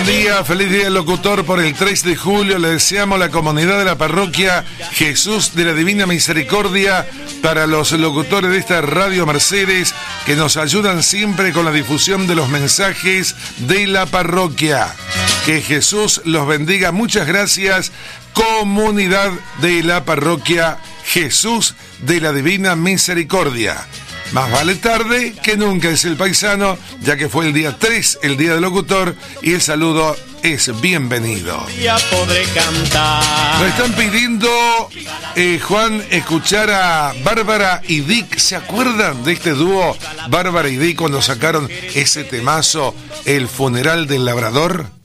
buen día, feliz día del locutor por el 3 de julio. Le deseamos a la comunidad de la parroquia Jesús de la Divina Misericordia, para los locutores de esta Radio Mercedes que nos ayudan siempre con la difusión de los mensajes de la parroquia. Que Jesús los bendiga. Muchas gracias, comunidad de la parroquia Jesús de la Divina Misericordia. Más vale tarde que nunca, es el paisano, ya que fue el día 3, el día del locutor, y el saludo es bienvenido. Ya podré cantar. Nos están pidiendo, Juan, escuchar a Bárbara y Dick. ¿Se acuerdan de este dúo, Bárbara y Dick, cuando sacaron ese temazo, El funeral del labrador?